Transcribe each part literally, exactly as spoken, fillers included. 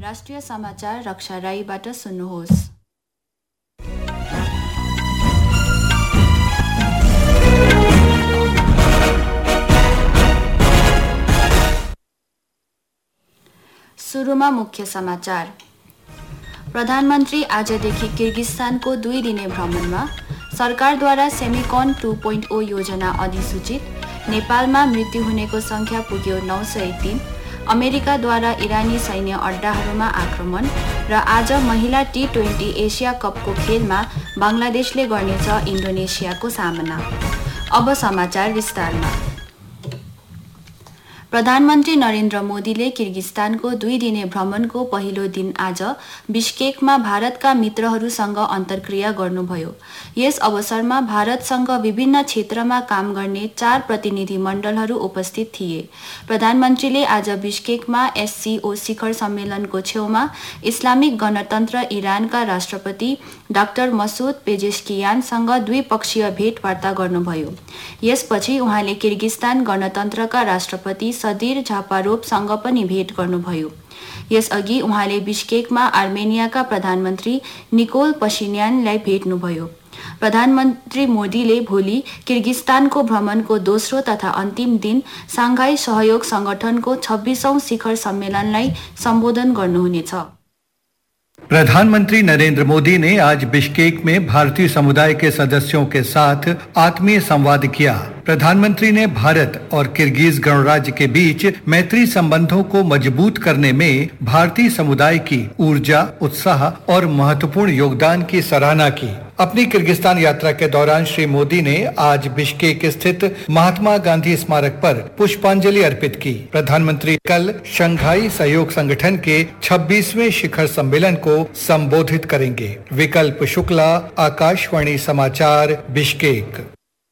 राष्ट्रिय समाचार रक्षा राईबाट सुन्नुहोस्। सुरुमा मुख्य समाचार। प्रधानमन्त्री आजदेखि किर्गिस्तानको दुई दिने भ्रमणमा। सरकारद्वारा सेमिकन टू पोइन्ट ओ योजना अधिसूचित। नेपालमा मृत्यु हुनेको संख्या पुग्यो नौ सय तीन। अमेरिकाद्वारा इरानी सैन्य अड्डाहरूमा आक्रमण र आज महिला टी ट्वेन्टी एसिया कपको खेलमा बङ्गलादेशले गर्नेछ इन्डोनेसियाको सामना। अब समाचार विस्तारमा। प्रधानमन्त्री नरेन्द्र मोदीले किर्गिस्तानको दुई दिने भ्रमणको पहिलो दिन आज बिश्केकमा भारतका मित्रहरूसँग अन्तर्क्रिया गर्नुभयो। यस अवसरमा भारतसँग विभिन्न क्षेत्रमा काम गर्ने चार प्रतिनिधि मण्डलहरू उपस्थित थिए। प्रधानमन्त्रीले आज बिश्केकमा एससीओ शिखर सम्मेलनको छेउमा इस्लामिक गणतन्त्र इरानका राष्ट्रपति डाक्टर मसुद पेजेस्कियानसँग द्विपक्षीय भेटवार्ता गर्नुभयो। यसपछि उहाँले किर्गिस्तान गणतन्त्रका राष्ट्रपति सदिर झापारोभसँग पनि भेट गर्नुभयो। यसअघि उहाँले बिश्केकमा आर्मेनियाका प्रधानमन्त्री निकोल पशिन्यानलाई भेट्नुभयो। प्रधानमन्त्री मोदीले भोलि किर्गिस्तानको भ्रमणको दोस्रो तथा अन्तिम दिन साङ्घाई सहयोग संगठनको छब्बीसौं शिखर सम्मेलनलाई सम्बोधन गर्नुहुनेछ। प्रधानमंत्री नरेंद्र मोदी ने आज बिश्केक में भारतीय समुदाय के सदस्यों के साथ आत्मीय संवाद किया। प्रधानमंत्री ने भारत और किर्गिज गणराज्य के बीच मैत्री संबंधों को मजबूत करने में भारतीय समुदाय की ऊर्जा, उत्साह और महत्वपूर्ण योगदान की सराहना की। अपनी किर्गिस्तान यात्रा के दौरान श्री मोदी ने आज बिश्केक स्थित महात्मा गांधी स्मारक पर पुष्पांजलि अर्पित की। प्रधानमंत्री कल शंघाई सहयोग संगठन के छब्बीसवें शिखर सम्मेलन को संबोधित करेंगे। विकल्प शुक्ला, आकाशवाणी समाचार, बिश्केक।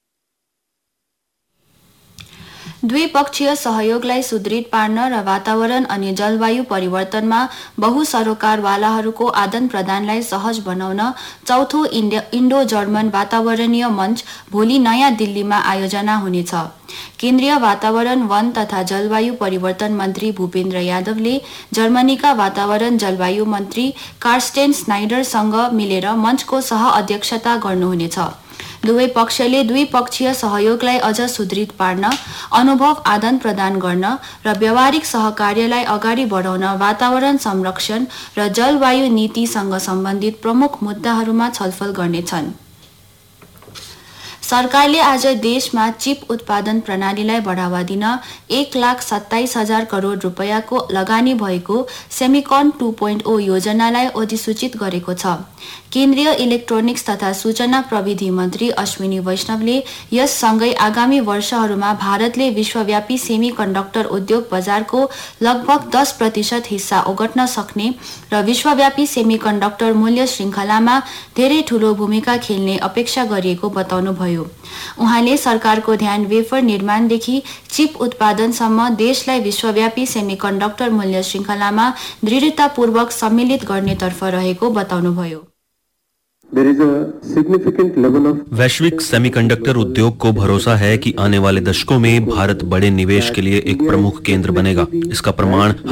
द्विपक्षीय सहयोगलाई सुदृढ पार्न र वातावरण अनि जलवायु परिवर्तनमा बहुसरोकारवालाहरूको आदान प्रदानलाई सहज बनाउन चौथो इन्डो जर्मन वातावरणीय मञ्च भोलि नयाँ दिल्लीमा आयोजना हुनेछ। केन्द्रीय वातावरण, वन तथा जलवायु परिवर्तन मन्त्री भूपेन्द्र यादवले जर्मनीका वातावरण जलवायु मन्त्री कार्स्टेन स्नाइडरसँग मिलेर मञ्चको सह अध्यक्षता गर्नुहुनेछ। दुवै पक्षले द्विपक्षीय सहयोगलाई अझ सुदृढ पार्न, अनुभव आदान प्रदान गर्न र व्यावहारिक सहकार्यलाई अगाडि बढाउन वातावरण संरक्षण र जलवायु नीतिसँग सम्बन्धित प्रमुख मुद्दाहरूमा छलफल गर्नेछन्। सरकारले आज देशमा चिप उत्पादन प्रणालीलाई बढ़ावा दिन एक लाख सत्ताइस हजार करोड़ रुपियाँको लगानी भएको सेमिकन टू पोइन्ट ओ योजनालाई अधिसूचित गरेको छ। केन्द्रीय इलेक्ट्रोनिक्स तथा सूचना प्रविधि मन्त्री अश्विनी वैष्णवले यससँगै आगामी वर्षहरूमा भारतले विश्वव्यापी सेमी कन्डक्टर उद्योग बजारको लगभग दस प्रतिशत हिस्सा ओगट्न सक्ने र विश्वव्यापी सेमी कन्डक्टर मूल्य श्रृङ्खलामा धेरै ठूलो भूमिका खेल्ने अपेक्षा गरिएको बताउनुभयो। उहाँले सरकारको ध्यान वेफर निर्माणदेखि चिप उत्पादनसम्म देशलाई विश्वव्यापी सेमिकन्डक्टर मूल्य श्रृङ्खलामा दृढतापूर्वक सम्मिलित गर्नेतर्फ रहेको बताउनुभयो। वैश्विक सेमीकंडक्टर उद्योग को भरोसा है कि आने वाले दशकों में भारत बड़े निवेश के लिए एक प्रमुख केंद्र बनेगा। इसका प्रमाण